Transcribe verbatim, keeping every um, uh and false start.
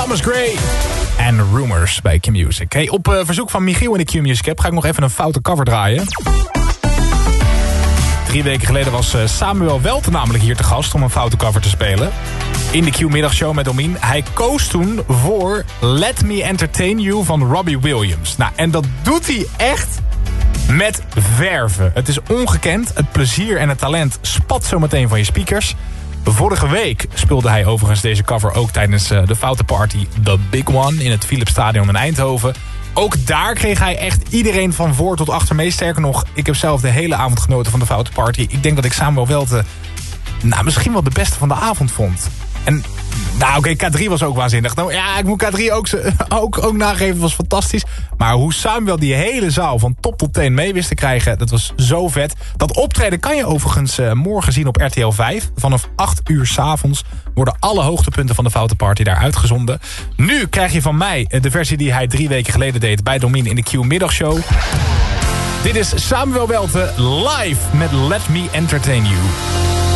Thomas Gray en Rumors bij Q-Music. Hey, op uh, verzoek van Michiel in de Q-Music app ga ik nog even een foute cover draaien. Drie weken geleden was uh, Samuel Welte namelijk hier te gast om een foute cover te spelen. In de Q-middagshow met Domien. Hij koos toen voor Let Me Entertain You van Robbie Williams. Nou, en dat doet hij echt met verve. Het is ongekend. Het plezier en het talent spat zo meteen van je speakers. Vorige week speelde hij overigens deze cover ook tijdens uh, de Foute Party The Big One in het Philipsstadion in Eindhoven. Ook daar kreeg hij echt iedereen van voor tot achter mee. Sterker nog, ik heb zelf de hele avond genoten van de Foute Party. Ik denk dat ik Samuel Welte nou, misschien wel de beste van de avond vond. En nou oké, okay, K drie was ook waanzinnig. Nou ja, ik moet K drie ook, ook, ook nageven, was fantastisch. Maar hoe Samuel die hele zaal van top tot teen mee wist te krijgen, dat was zo vet. Dat optreden kan je overigens uh, morgen zien op R T L vijf. Vanaf acht uur 's avonds worden alle hoogtepunten van de Foute Party daar uitgezonden. Nu krijg je van mij de versie die hij drie weken geleden deed bij Domien in de Q-middagshow. Dit is Samuel Welte live met Let Me Entertain You.